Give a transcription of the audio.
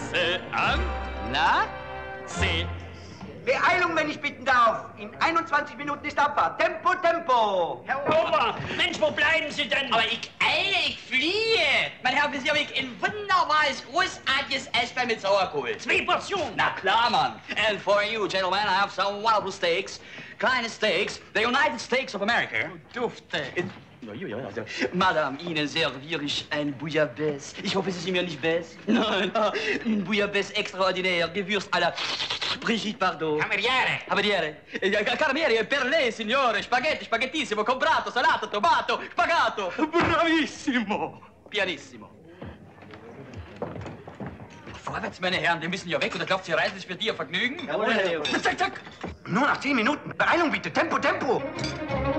C'est an. Na? C'est. Beeilung, wenn ich bitten darf. In 21 Minuten ist Abfahrt. Tempo, Tempo. Herr Ober, Mensch, wo bleiben Sie denn? Aber ich eile, ich fliehe. Mein Herr, für Sie habe ich ein wunderbares, großartiges Eisbein mit Sauerkohl. 2 Portionen. Na klar, Mann. And for you, gentlemen, I have some wonderful steaks. Kleine Steaks, the United States of America. Dufte. Also, Madame, Ihnen serviere ich ein Bouillabaisse. Ich hoffe, Sie sind mir nicht best. Nein, ein Bouillabaisse extraordinaire, Gewürz à la Brigitte Bardot. Cameriere. Cameriere. Caramiere, per lei, signore. Spaghetti, spaghettissimo, comprato, salato, tomato, pagato. Bravissimo. Pianissimo. Vorwärts, meine Herren, wir müssen ja weg. Oder glaubt Sie, reisen ist für dir Vergnügen? Jawohl, Herr Leo. Zack, zack. Nur nach 10 Minuten. Beeilung bitte. Tempo, Tempo.